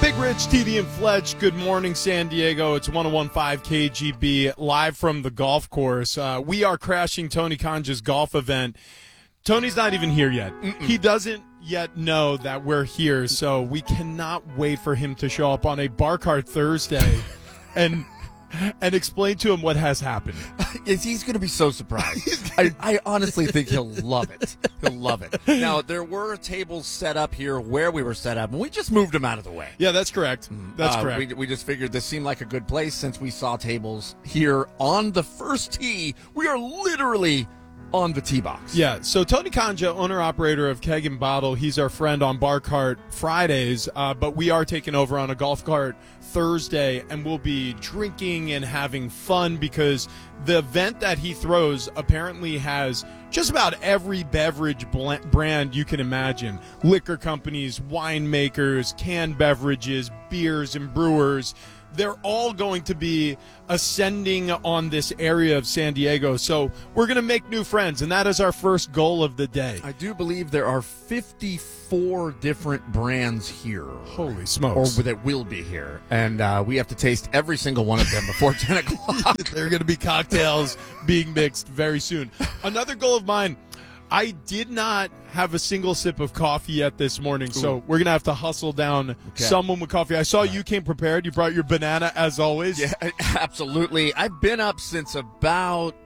Big Rich, TD, and Fletch. Good morning, San Diego. It's 101.5 KGB, live from the golf course. We are crashing Tony Kanja's golf event. Tony's not even here yet. He doesn't yet know that we're here, so we cannot wait for him to show up on a bar cart Thursday and explain to him what has happened. He's going to be so surprised. I honestly think he'll love it. He'll love it. Now, there were tables set up here where we were set up, and we just moved them out of the way. Yeah, that's correct. That's correct. We just figured this seemed like a good place since we saw tables here on the first tee. We are literally on the tee box. Yeah, so Tony Kanja, owner-operator of Keg and Bottle, he's our friend on Bar Cart Fridays, but we are taking over on a golf cart Thursday, and we'll be drinking and having fun because the event that he throws apparently has just about every beverage brand you can imagine. Liquor companies, winemakers, canned beverages, beers, and brewers. They're all going to be ascending on this area of San Diego. So we're going to make new friends, and that is our first goal of the day. I do believe there are 54 different brands here. Holy smokes. Or that will be here. And we have to taste every single one of them before 10 o'clock. There are going to be cocktails being mixed very soon. Another goal of mine, I did not have a single sip of coffee yet this morning, so we're going to have to hustle down someone with coffee. I saw you came prepared. You brought your banana, as always. Yeah, absolutely. I've been up since about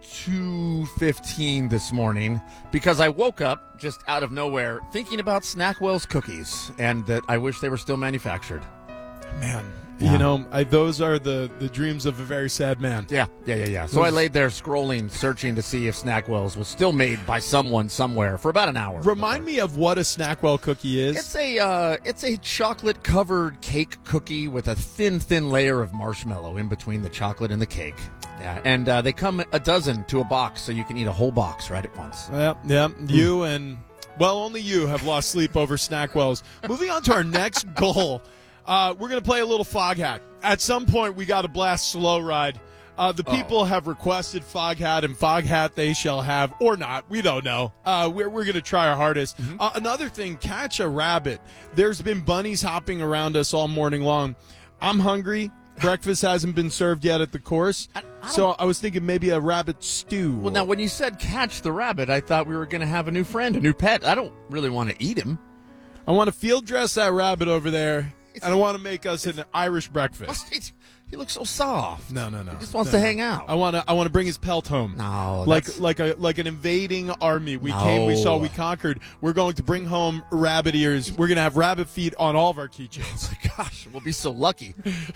2:15 this morning because I woke up just out of nowhere thinking about Snackwell's cookies and that I wish they were still manufactured. Man. Yeah. You know, those are the dreams of a very sad man. Yeah. So I laid there scrolling, searching to see if Snackwell's was still made by someone somewhere for about an hour. Remind me of what a Snackwell cookie is. It's a chocolate-covered cake cookie with a thin layer of marshmallow in between the chocolate and the cake. Yeah, and they come a dozen to a box, so you can eat a whole box right at once. Yeah. You and, well, only you have lost sleep over Snackwell's. Moving on to our next goal. We're going to play a little Foghat. At some point, we got to blast Slow Ride. The people have requested Foghat, and Foghat they shall have, or not. We don't know. We're going to try our hardest. Another thing, catch a rabbit. There's been bunnies hopping around us all morning long. I'm hungry. Breakfast hasn't been served yet at the course, so I was thinking maybe a rabbit stew. Well, now, when you said catch the rabbit, I thought we were going to have a new friend, a new pet. I don't really want to eat him. I want to field dress that rabbit over there. I don't want to make us an Irish breakfast. He looks so soft. No. He just wants to hang out. I want to bring his pelt home. No, like an invading army. We came, we saw, we conquered. We're going to bring home rabbit ears. We're going to have rabbit feet on all of our keychains. Oh my gosh, we'll be so lucky.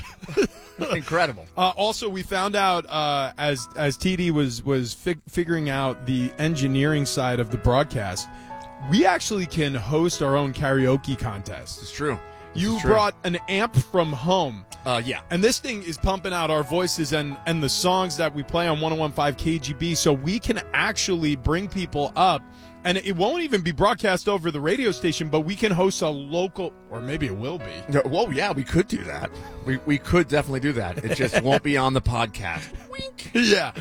Incredible. Also, we found out as TD was figuring out the engineering side of the broadcast, we actually can host our own karaoke contest. It's true. You brought an amp from home. Yeah. And this thing is pumping out our voices and the songs that we play on 101.5 KGB, so we can actually bring people up. And it won't even be broadcast over the radio station, but we can host a local, or maybe it will be. Well, yeah, we could do that. We could definitely do that. It just won't be on the podcast. Wink. Yeah.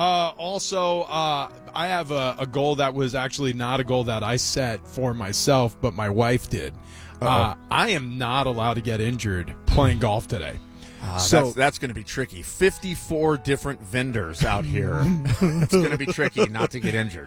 Also, I have a goal that was actually not a goal that I set for myself, but my wife did. I am not allowed to get injured playing golf today. So that's going to be tricky. 54 different vendors out here. It's going to be tricky not to get injured.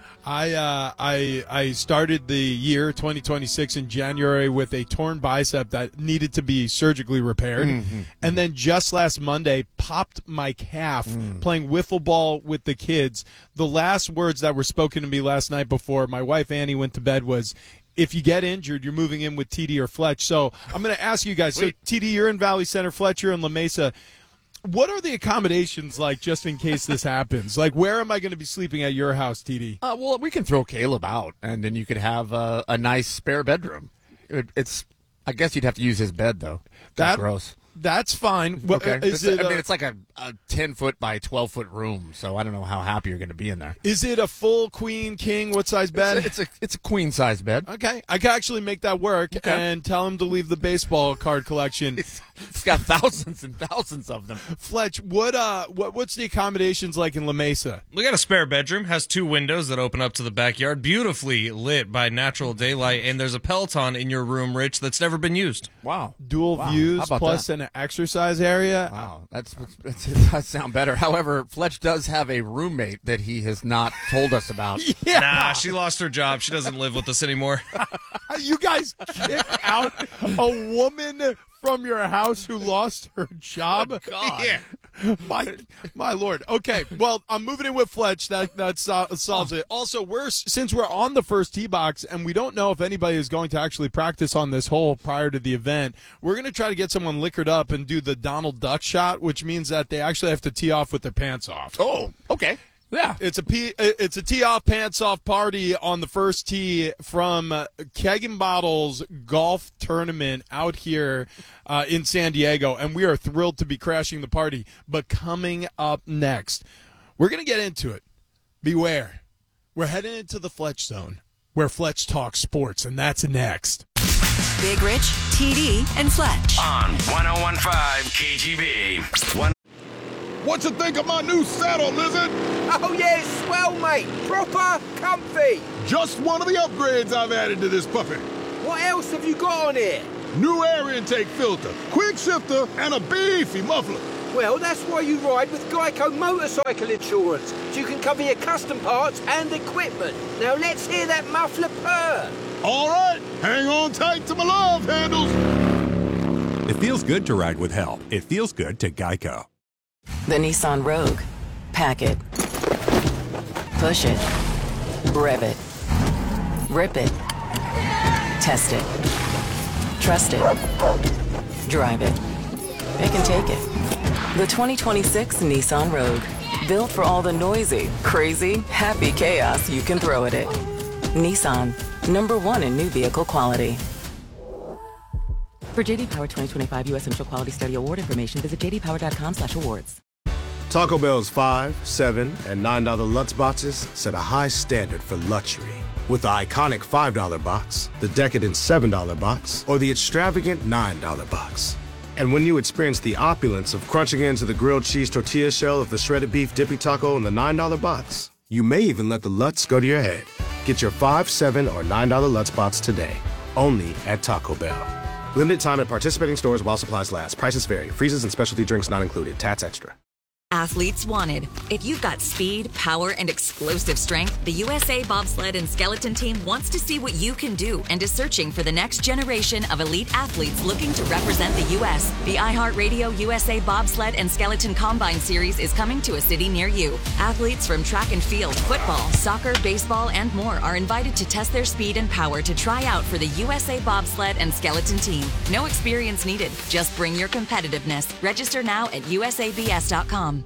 I started the year 2026 in January with a torn bicep that needed to be surgically repaired. And then just last Monday, popped my calf playing wiffle ball with the kids. The last words that were spoken to me last night before my wife Annie went to bed was, if you get injured, you're moving in with TD or Fletch. So I'm going to ask you guys. So, TD, you're in Valley Center. Fletch, you're in La Mesa. What are the accommodations like just in case this happens? Like, where am I going to be sleeping at your house, TD? Well, we can throw Caleb out, and then you could have a nice spare bedroom. I guess you'd have to use his bed, though. That's gross. That's fine. Okay. Is it? It's like a 10-foot by 12-foot room, so I don't know how happy you're going to be in there. Is it a full queen, king? What size bed? It's a queen size bed. Okay, I can actually make that work and tell him to leave the baseball card collection. It's got thousands and thousands of them. Fletch, what's the accommodations like in La Mesa? We got a spare bedroom, has 2 windows that open up to the backyard, beautifully lit by natural daylight, and there's a Peloton in your room, Rich, that's never been used. Wow. Dual views plus an exercise area. Wow, that does sound better. However, Fletch does have a roommate that he has not told us about. Yeah. Nah, she lost her job. She doesn't live with us anymore. You guys kick out a woman from your house who lost her job? Oh, God. Yeah. My Lord. Okay, well, I'm moving in with Fletch. That solves it. Also, since we're on the first tee box and we don't know if anybody is going to actually practice on this hole prior to the event, we're going to try to get someone liquored up and do the Donald Duck shot, which means that they actually have to tee off with their pants off. Oh, okay. Yeah. It's a tee off, pants off party on the first tee from Keg and Bottles golf tournament out here in San Diego, and we are thrilled to be crashing the party. But coming up next, we're going to get into it. Beware. We're heading into the Fletch Zone, where Fletch talks sports, and that's next. Big Rich, TD, and Fletch. On 101.5 KGB. What you think of my new saddle, Lizard? Oh, yeah, swell, mate. Proper comfy. Just one of the upgrades I've added to this puppy. What else have you got on here? New air intake filter, quick shifter, and a beefy muffler. Well, that's why you ride with Geico Motorcycle Insurance, so you can cover your custom parts and equipment. Now let's hear that muffler purr. All right, hang on tight to my love handles. It feels good to ride with help. It feels good to Geico. The Nissan Rogue. Pack it. Push it. Rev it. Rip it. Test it. Trust it. Drive it. It can take it. The 2026 Nissan Rogue. Built for all the noisy, crazy, happy chaos you can throw at it. Nissan. #1 in new vehicle quality. For JD Power 2025 U.S. Central Quality Study Award information, visit jdpower.com/awards. Taco Bell's $5, $7, and $9 Lutz boxes set a high standard for luxury. With the iconic $5 box, the decadent $7 box, or the extravagant $9 box. And when you experience the opulence of crunching into the grilled cheese tortilla shell of the shredded beef dippy taco in the $9 box, you may even let the Lutz go to your head. Get your $5, $7, or $9 Lutz box today, only at Taco Bell. Limited time at participating stores while supplies last. Prices vary. Freezes and specialty drinks not included. Tats extra. Athletes wanted. If you've got speed, power, and explosive strength, the USA Bobsled and Skeleton Team wants to see what you can do and is searching for the next generation of elite athletes looking to represent the U.S. The iHeartRadio USA Bobsled and Skeleton Combine Series is coming to a city near you. Athletes from track and field, football, soccer, baseball, and more are invited to test their speed and power to try out for the USA Bobsled and Skeleton Team. No experience needed. Just bring your competitiveness. Register now at usabs.com.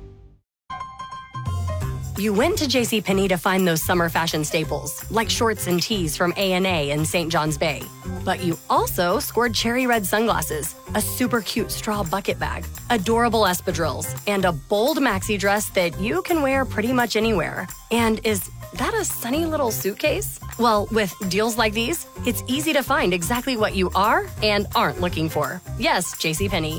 You went to JCPenney to find those summer fashion staples, like shorts and tees from A&A and St. John's Bay. But you also scored cherry red sunglasses, a super cute straw bucket bag, adorable espadrilles, and a bold maxi dress that you can wear pretty much anywhere. And is that a sunny little suitcase? Well, with deals like these, it's easy to find exactly what you are and aren't looking for. Yes, JCPenney.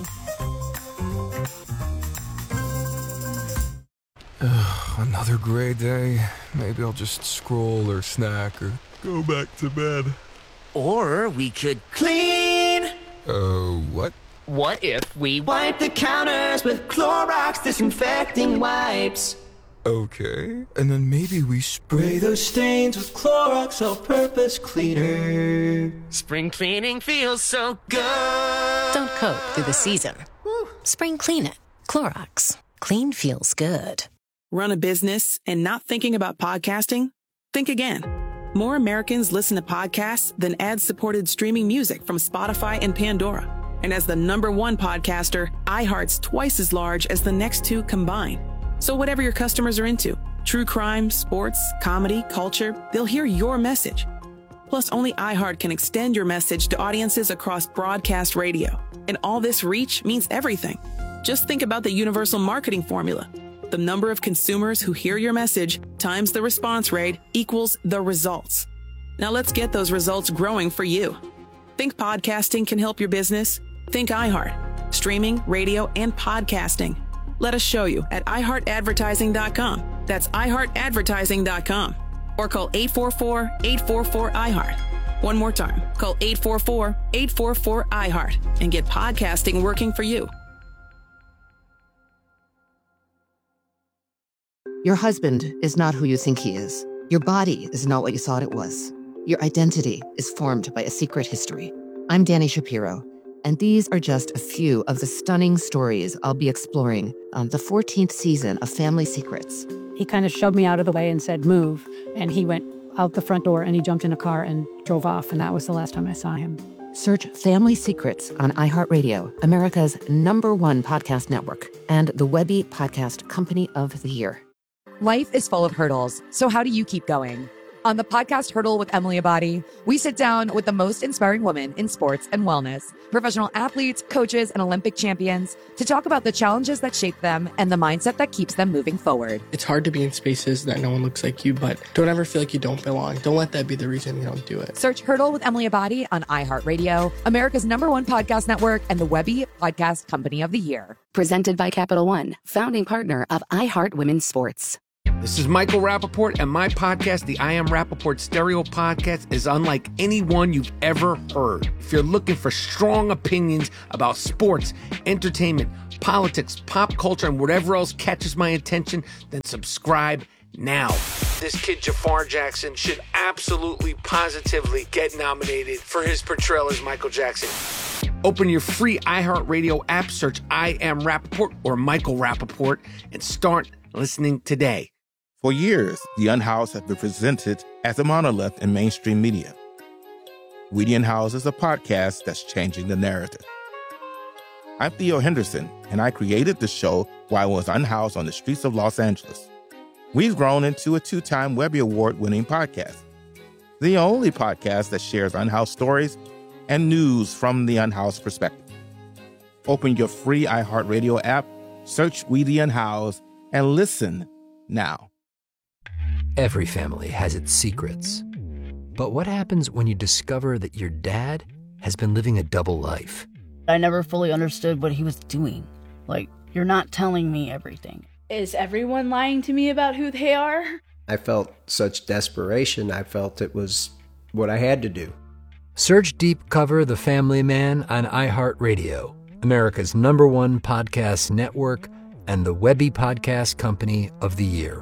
Another gray day. Maybe I'll just scroll or snack or go back to bed. Or we could clean. What? What if we wipe the counters with Clorox disinfecting wipes? Okay. And then maybe we Spray those stains with Clorox all-purpose cleaner. Spring cleaning feels so good. Don't cope through the season. Spring clean it. Clorox. Clean feels good. Run a business and not thinking about podcasting? Think again. More Americans listen to podcasts than ad-supported streaming music from Spotify and Pandora. And as the #1 podcaster, iHeart's twice as large as the next two combined. So whatever your customers are into, true crime, sports, comedy, culture, they'll hear your message. Plus, only iHeart can extend your message to audiences across broadcast radio. And all this reach means everything. Just think about the universal marketing formula. The number of consumers who hear your message times the response rate equals the results. Now let's get those results growing for you. Think podcasting can help your business? Think iHeart. Streaming, radio, and podcasting. Let us show you at iHeartAdvertising.com. That's iHeartAdvertising.com. Or call 844-844-iHeart. One more time, call 844-844-iHeart and get podcasting working for you. Your husband is not who you think he is. Your body is not what you thought it was. Your identity is formed by a secret history. I'm Dani Shapiro, and these are just a few of the stunning stories I'll be exploring on the 14th season of Family Secrets. He kind of shoved me out of the way and said, move. And he went out the front door and he jumped in a car and drove off. And that was the last time I saw him. Search Family Secrets on iHeartRadio, America's #1 podcast network, and the Webby Podcast Company of the Year. Life is full of hurdles, so how do you keep going? On the podcast Hurdle with Emily Abadi, we sit down with the most inspiring women in sports and wellness, professional athletes, coaches, and Olympic champions to talk about the challenges that shape them and the mindset that keeps them moving forward. It's hard to be in spaces that no one looks like you, but don't ever feel like you don't belong. Don't let that be the reason you don't do it. Search Hurdle with Emily Abadi on iHeartRadio, America's #1 podcast network, and the Webby Podcast Company of the Year. Presented by Capital One, founding partner of iHeart Women's Sports. This is Michael Rappaport, and my podcast, the I Am Rappaport Stereo Podcast, is unlike any one you've ever heard. If you're looking for strong opinions about sports, entertainment, politics, pop culture, and whatever else catches my attention, then subscribe now. This kid, Jafar Jackson, should absolutely, positively get nominated for his portrayal as Michael Jackson. Open your free iHeartRadio app, search I Am Rappaport or Michael Rappaport, and start listening today. For years, The Unhoused has been presented as a monolith in mainstream media. We the Unhoused is a podcast that's changing the narrative. I'm Theo Henderson, and I created the show while I was unhoused on the streets of Los Angeles. We've grown into a 2-time Webby Award-winning podcast, the only podcast that shares unhoused stories and news from the unhoused perspective. Open your free iHeartRadio app, search We the Unhoused, and listen now. Every family has its secrets. But what happens when you discover that your dad has been living a double life? I never fully understood what he was doing. Like, you're not telling me everything. Is everyone lying to me about who they are? I felt such desperation. I felt it was what I had to do. Search Deep Cover The Family Man on iHeartRadio, America's #1 podcast network, and the Webby Podcast Company of the Year.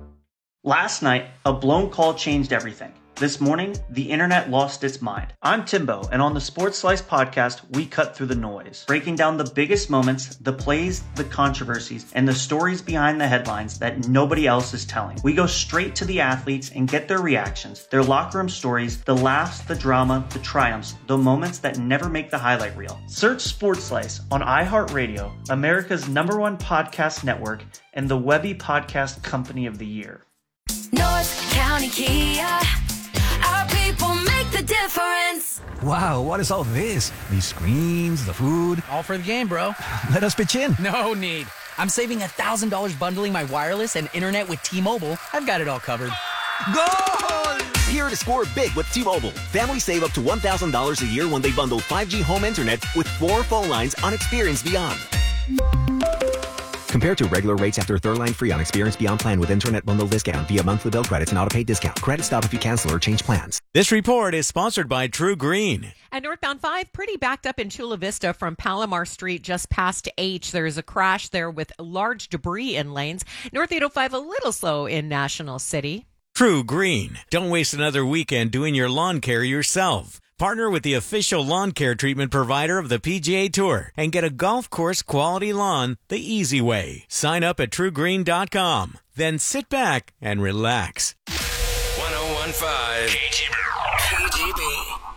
Last night, a blown call changed everything. This morning, the internet lost its mind. I'm Timbo, and on the Sports Slice podcast, we cut through the noise, breaking down the biggest moments, the plays, the controversies, and the stories behind the headlines that nobody else is telling. We go straight to the athletes and get their reactions, their locker room stories, the laughs, the drama, the triumphs, the moments that never make the highlight reel. Search Sports Slice on iHeartRadio, America's #1 podcast network, and the Webby Podcast Company of the Year. North County Kia. Our people make the difference. Wow, what is all this? These screens, the food. All for the game, bro. Let us pitch in. No need. I'm saving $1,000 bundling my wireless and internet with T-Mobile. I've got it all covered. Goal! Here to score big with T-Mobile. Families save up to $1,000 a year when they bundle 5G home internet with 4 phone lines on Experience Beyond. Compared to regular rates after third line free on Experience Beyond plan with internet bundle discount via monthly bill credits and auto-pay discount. Credit stop if you cancel or change plans. This report is sponsored by True Green. At northbound 5, pretty backed up in Chula Vista from Palomar Street just past H. There's a crash there with large debris in lanes. North 805 a little slow in National City. True Green. Don't waste another weekend doing your lawn care yourself. Partner with the official lawn care treatment provider of the PGA Tour and get a golf course quality lawn the easy way. Sign up at truegreen.com. Then sit back and relax. 101.5 KGB.